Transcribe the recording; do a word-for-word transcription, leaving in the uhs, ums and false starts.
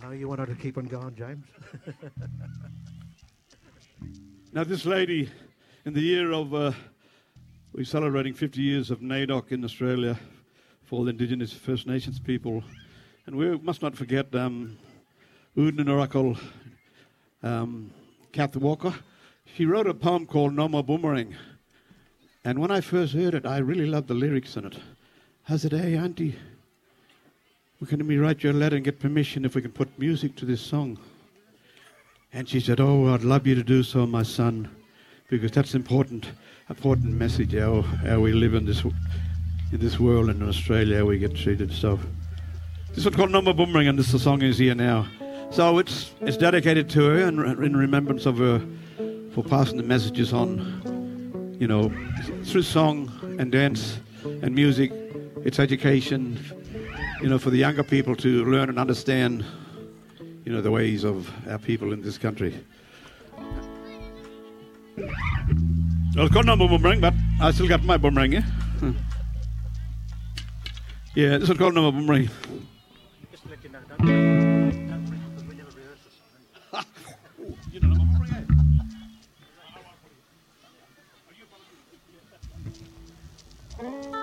No, you wanted to keep on going, James. Now, this lady, in the year of, uh, we're celebrating fifty years of NAIDOC in Australia for all the Indigenous First Nations people. And we must not forget um, Udin Oracle, um, Kath Walker. She wrote a poem called No More Boomerang. And when I first heard it, I really loved the lyrics in it. I said, hey, Auntie, we can we write you a letter and get permission if we can put music to this song? And she said, oh, I'd love you to do so, my son, because that's important, important message, how, how we live in this in this world and in Australia, how we get treated. So this is called No More Boomerang, and this the song is here now. So it's it's dedicated to her and in remembrance of her for passing the messages on, you know, through song and dance and music. It's education, you know, for the younger people to learn and understand, you know, the ways of our people in this country. Well, it's got no more boomerang, but I still got my boomerang, yeah? Huh. Yeah, this is called no more boomerang. You don't know my boomerang, eh? Oh.